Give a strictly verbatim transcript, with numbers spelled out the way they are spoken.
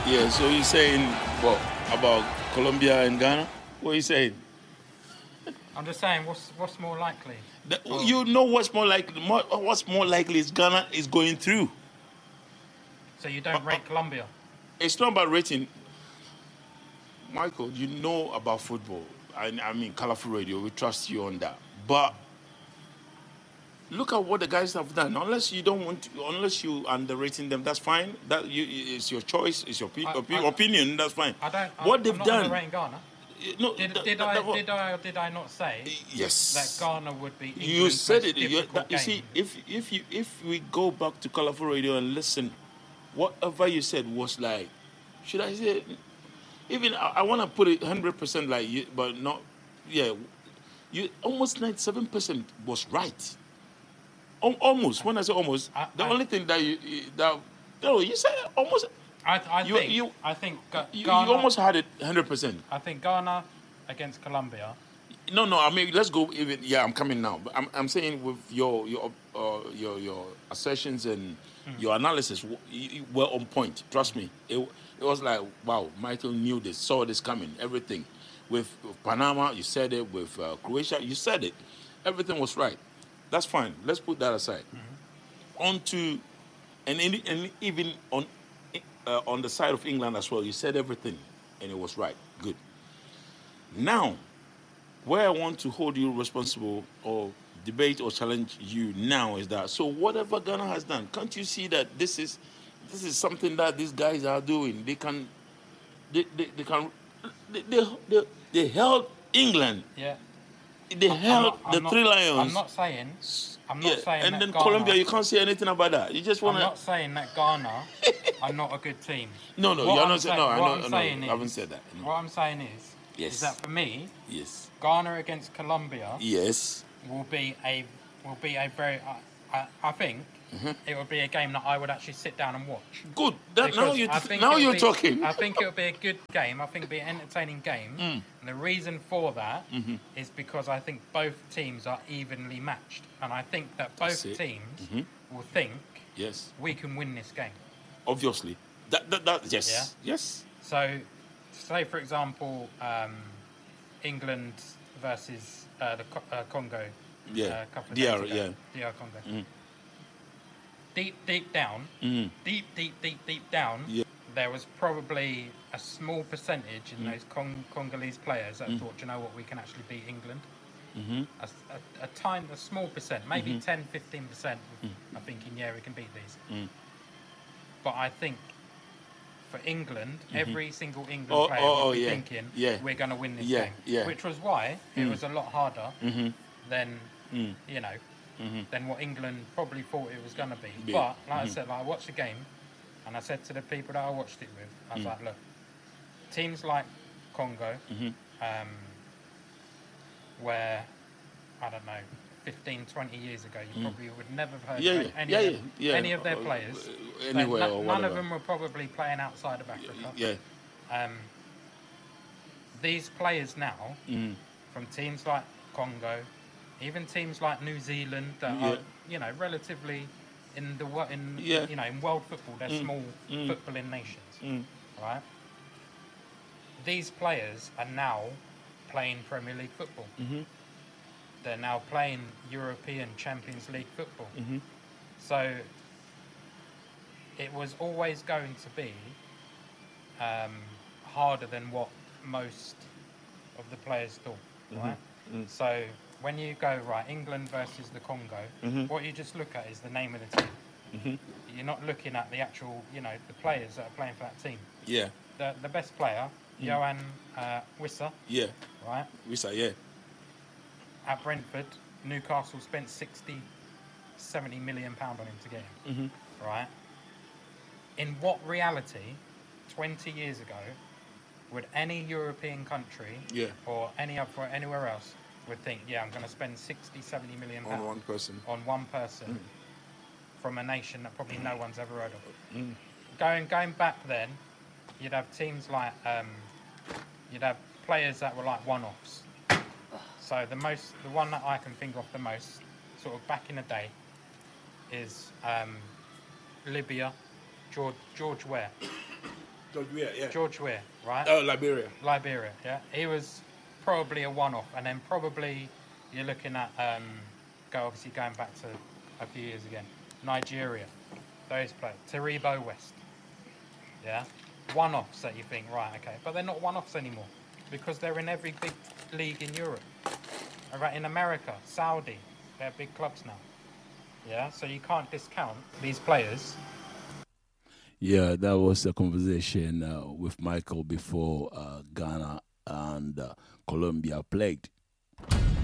Yeah, so you're saying what about Colombia and Ghana? What are you saying? I'm just saying, what's what's more likely? The- for- you know what's more likely? More, what's more likely is Ghana is going through. So you don't rate Colombia? It's not about rating. Michael, you know about football. I, I mean, Colorful Radio. We trust you on that. But look at what the guys have done. Unless you don't want, to, unless you underrating them, that's fine. That you, it's your choice. It's your pe- I- opi- I- opinion. That's fine. I don't. I, What I'm they've not done. underrating Ghana. No, Did, that- did that- I that- did I or did I not say Yes. that Ghana would be England's You said most it. You, difficult that- you see, game? if if you if we go back to Colorful Radio and listen, whatever you said was like, should I say? Even I, I want to put it hundred percent like you, but not. Yeah, you almost ninety-seven percent was right. Al- Almost. When I say almost, I- the I- only thing that you you- that no, you said almost. I, I You- think you- I think Ga- You, you Ghana. almost had it hundred percent. I think Ghana against Colombia. No, no. I mean, let's go even. Yeah, I'm coming now. But I'm, I'm saying with your your uh, your your assertions and your analysis, w- you, you were on point. Trust me. It it was like, wow, Michael knew this, saw this coming. Everything with, with Panama, you said it. With uh, Croatia, you said it. Everything was right. That's fine. Let's put that aside. On to, and, in, and even on uh, on the side of England as well, you said everything, and it was right. Good. Now, where I want to hold you responsible or debate or challenge you now is that, so whatever Ghana has done, can't you see that this is this is something that these guys are doing? They can they they, they can they, they, they, they held England. Yeah. They I'm held not- I'm the not- Three Lions. I'm not saying. I'm not yeah, saying and that then Ghana, Colombia, you can't say anything about that. You just I'm want not to. saying that Ghana are not a good team. No, no, What you're I'm not saying. say- No, I what know. I'm no, saying I haven't is- said that. No. What I'm saying is, Yes. is that for me, Yes. Ghana against Colombia Yes. will be a will be a very. I, I, I think Mm-hmm. it would be a game that I would actually sit down and watch. Good. That, now Because you I think now it'll you're be- talking. I think it'll be a good game. I think it'll be an entertaining game. Mm. And the reason for that is Mm-hmm. because I think both teams are evenly matched. And I think that both That's it. teams Mm-hmm. will think Yes. we can win this game. Obviously. That that, that yes. Yeah. Yes. So, say for example, um, England versus uh, the Co- uh, Congo. Yeah. Uh, a couple of D R, days ago. D R Congo. Mm. Deep, deep down, Mm. deep, deep, deep, deep down, Yeah. there was probably a small percentage in those Cong- Congolese players that thought, you know what, we can actually beat England. Mm-hmm. A, a, a tiny, a small percent, maybe ten, fifteen percent are thinking, yeah, we can beat these. Mm. But I think for England, every single England Oh, player oh, would oh, be yeah, thinking, yeah. we're going to win this Yeah, game. yeah. Which was why it was a lot harder Mm-hmm. than, Mm. you know, Mm-hmm. than what England probably thought it was going to be. Yeah. But like I Mhm. said, like, I watched the game, and I said to the people that I watched it with, I was Mm. like, look, teams like Congo, Mm-hmm. um, where I don't know, fifteen, twenty years ago, you probably would never have heard Yeah, of yeah, any, yeah, of yeah, them, yeah. any of their Uh, players. uh, But Anywhere no- or none whatever. of them were probably playing outside of Africa. Yeah. Um, these players now, Mm. from teams like Congo, even teams like New Zealand that Yeah. are, you know, relatively in the wo- in Yeah. you know in world football, they're Mm. small Mm. footballing nations, Mm. right? These players are now playing Premier League football. Mm-hmm. They're now playing European Champions League football. Mm-hmm. So it was always going to be um, harder than what most of the players thought, right? Mm. So when you go, right, England versus the Congo, Mhm. what you just look at is the name of the team. Mhm. You're not looking at the actual, you know, the players that are playing for that team. Yeah. The the best player, Johan uh, Wissa, Yeah. right, We say yeah. at Brentford, Newcastle spent sixty, seventy million pound on him to get him, Mm-hmm. right? In what reality, twenty years ago, would any European country Yeah. or any other anywhere else would think, yeah, I'm going to spend sixty, seventy million On pounds one person. on one person from a nation that probably no one's ever heard of. Mm. Going going back then, you'd have teams like um, you'd have players that were like one-offs. So the most, the one that I can think of the most, sort of back in the day, is um, Libya, George George Ware. George Weah, yeah. George Weah, right? Oh, Liberia. Liberia, yeah. He was probably a one-off, and then probably you're looking at um, go obviously going back to a few years again. Nigeria, those players. Taribo West, yeah. One-offs that you think, right, okay, but they're not one-offs anymore because they're in every big league in Europe. All right, in America, Saudi, they're big clubs now. Yeah, so you can't discount these players. Yeah, that was a conversation uh, with Michael before uh, Ghana and uh, Colombia played.